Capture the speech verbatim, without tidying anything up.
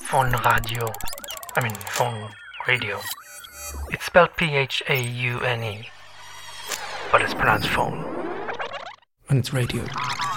Phone radio. I mean, phone radio. It's spelled P H A U N E, but it's pronounced phone. And it's radio.